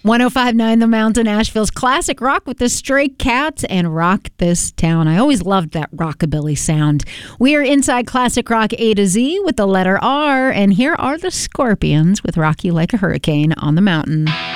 105.9 The Mountain, Asheville's classic rock with the Stray Cats and Rock This Town. I always loved that rockabilly sound. We are inside classic rock A to Z with the letter R, and here are the Scorpions with Rock You Like a Hurricane on the Mountain.